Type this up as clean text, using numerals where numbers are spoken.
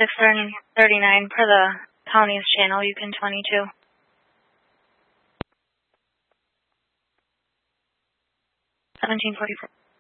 639 for the county's channel, Yukon 22. 1744.